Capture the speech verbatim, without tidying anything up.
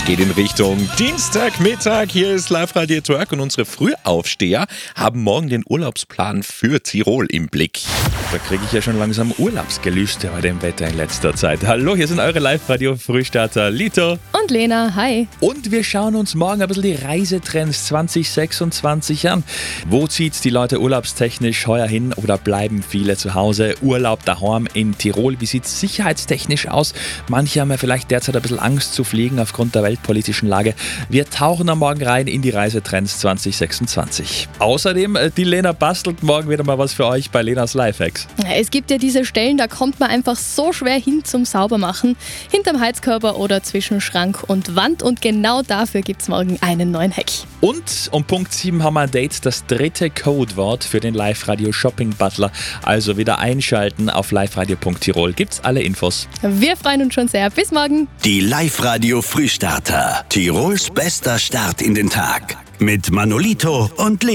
Es geht in Richtung Dienstagmittag. Hier ist Live-Radio Network und unsere Frühaufsteher haben morgen den Urlaubsplan für Tirol im Blick. Da kriege ich ja schon langsam Urlaubsgelüste bei dem Wetter in letzter Zeit. Hallo, hier sind eure Live-Radio-Frühstarter Lito und Lena, hi. Und wir schauen uns morgen ein bisschen die Reisetrends zwanzig sechsundzwanzig an. Wo zieht die Leute urlaubstechnisch heuer hin oder bleiben viele zu Hause? Urlaub daheim in Tirol, wie sieht es sicherheitstechnisch aus? Manche haben ja vielleicht derzeit ein bisschen Angst zu fliegen aufgrund der weltpolitischen Lage. Wir tauchen am Morgen rein in die Reisetrends zwanzig sechsundzwanzig. Außerdem, die Lena bastelt morgen wieder mal was für euch bei Lenas Lifehacks. Es gibt ja diese Stellen, da kommt man einfach so schwer hin zum Saubermachen. Hinterm Heizkörper oder zwischen Schrank und Wand. Und genau dafür gibt es morgen einen neuen Hack. Und um Punkt sieben haben wir ein Date, das dritte Codewort für den Live-Radio Shopping Butler. Also wieder einschalten auf liveradio punkt tirol. Gibt's alle Infos. Wir freuen uns schon sehr. Bis morgen. Die Live-Radio Frühstarter. Tirols bester Start in den Tag. Mit Manolito und Lena.